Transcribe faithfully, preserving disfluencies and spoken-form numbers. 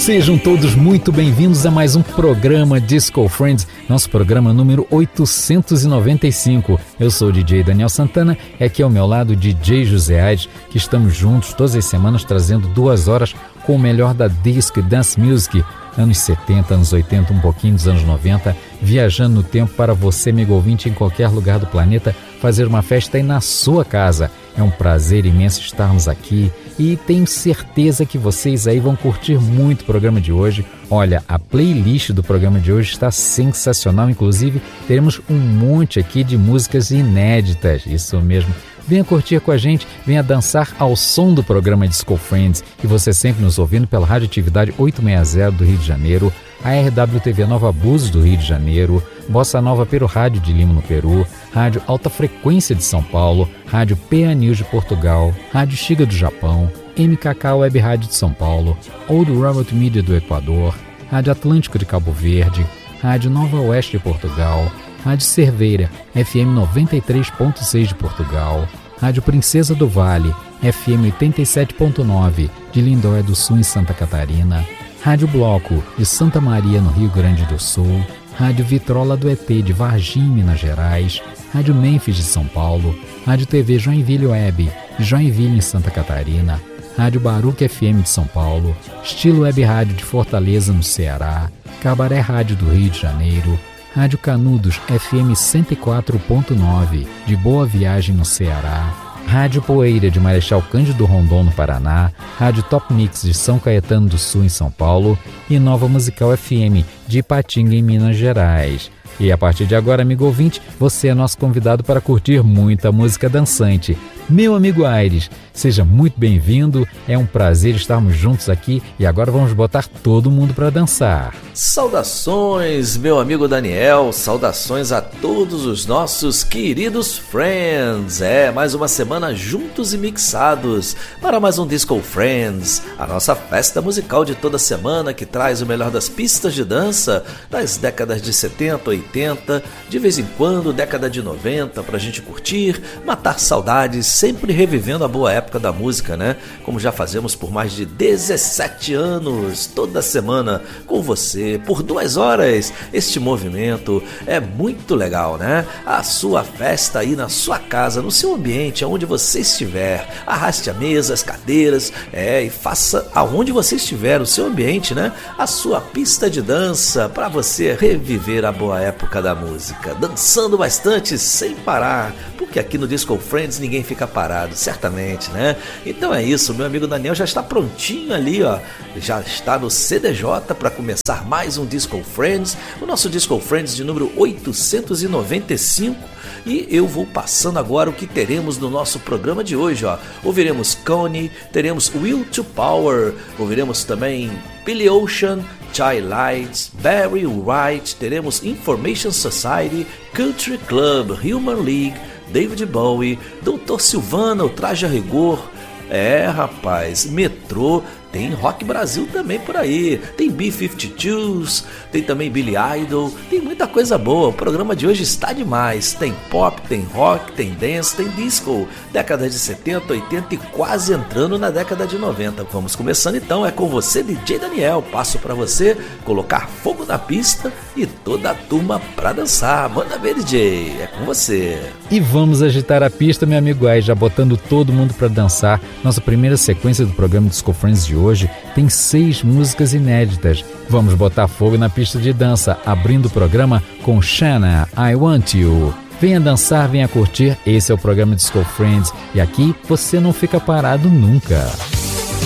Sejam todos muito bem-vindos a mais um programa Disco Friends, nosso programa número oitocentos e noventa e cinco. Eu sou o D J Daniel Santana, e aqui ao meu lado o D J José Aires, que estamos juntos todas as semanas trazendo duas horas com o melhor da disco e dance music, anos setenta, anos oitenta, um pouquinho dos anos noventa, viajando no tempo para você, amigo ouvinte, em qualquer lugar do planeta, fazer uma festa aí na sua casa. É um prazer imenso estarmos aqui e tenho certeza que vocês aí vão curtir muito o programa de hoje. Olha, a playlist do programa de hoje está sensacional, inclusive teremos um monte aqui de músicas inéditas, isso mesmo. Venha curtir com a gente, venha dançar ao som do programa Disco Friends, e você sempre nos ouvindo pela Radioatividade oitocentos e sessenta do Rio de Janeiro, a R W T V Nova Búzios do Rio de Janeiro, Bossa Nova Peru Rádio de Lima no Peru, Rádio Alta Frequência de São Paulo, Rádio P A News de Portugal, Rádio Xiga do Japão, M K K Web Rádio de São Paulo, Old Robot Media do Equador, Rádio Atlântico de Cabo Verde, Rádio Nova Oeste de Portugal, Rádio Cerveira, F M noventa e três ponto seis de Portugal, Rádio Princesa do Vale, F M oitenta e sete ponto nove de Lindóia do Sul em Santa Catarina, Rádio Bloco de Santa Maria no Rio Grande do Sul, Rádio Vitrola do E T de Varginha, Minas Gerais, Rádio Memphis de São Paulo, Rádio T V Joinville Web de Joinville em Santa Catarina, Rádio Baruch F M de São Paulo, Estilo Web Rádio de Fortaleza no Ceará, Cabaré Rádio do Rio de Janeiro, Rádio Canudos F M cento e quatro ponto nove de Boa Viagem no Ceará, Rádio Poeira de Marechal Cândido Rondon no Paraná, Rádio Top Mix de São Caetano do Sul em São Paulo e Nova Musical F M de Ipatinga em Minas Gerais. E a partir de agora, amigo ouvinte, você é nosso convidado para curtir muita música dançante. Meu amigo Aires, seja muito bem-vindo, é um prazer estarmos juntos aqui e agora vamos botar todo mundo para dançar. Saudações, meu amigo Daniel, saudações a todos os nossos queridos friends. É, mais uma semana juntos e mixados para mais um Disco Friends, a nossa festa musical de toda semana que traz o melhor das pistas de dança das décadas de setenta, oitenta, de vez em quando década de noventa, pra gente curtir, matar saudades, sempre revivendo a boa época da música, né? Como já fazemos por mais de dezessete anos, toda semana com você, por duas horas. Este movimento é muito legal, né? A sua festa aí na sua casa, no seu ambiente, aonde você estiver. Arraste a mesa, as cadeiras, é, e faça aonde você estiver, o seu ambiente, né? A sua pista de dança, para você reviver a boa época da música, dançando bastante, sem parar, porque aqui no Disco Friends ninguém fica parado, certamente, né? Então é isso, meu amigo Daniel já está prontinho ali, ó, já está no C D J para começar mais um Disco Friends, o nosso Disco Friends de número oitocentos e noventa e cinco, e eu vou passando agora o que teremos no nosso programa de hoje, ó. Ouviremos Kone, teremos Will to Power, ouviremos também Billy Ocean, Chai Lights, Barry White, teremos Information Society, Country Club, Human League, David Bowie, doutor Silvana, o Traje a Rigor, é rapaz, Metrô, tem Rock Brasil também por aí, tem B cinquenta e dois, tem também Billy Idol, tem muita coisa boa, o programa de hoje está demais, tem pop, tem rock, tem dance, tem disco, década de setenta, oitenta e quase entrando na década de noventa. Vamos começando então, é com você D J Daniel, passo para você colocar fogo na pista e toda a turma para dançar, manda ver D J, é com você. E vamos agitar a pista, meu amigo Ai, já botando todo mundo para dançar. Nossa primeira sequência do programa Disco Friends de hoje tem seis músicas inéditas. Vamos botar fogo na pista de dança, abrindo o programa com Shanna, I Want You. Venha dançar, venha curtir, esse é o programa Disco Friends e aqui você não fica parado nunca.